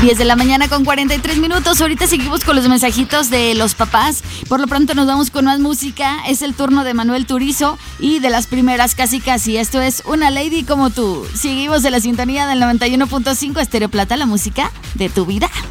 10 de la mañana con 43 minutos. Ahorita seguimos con los mensajitos de los papás. Por lo pronto nos vamos con más música. Es el turno de Manuel Turizo y de las primeras casi. Esto es Una Lady Como Tú. Seguimos en la sintonía del 91.5 Estéreo Plata, la música de tu vida.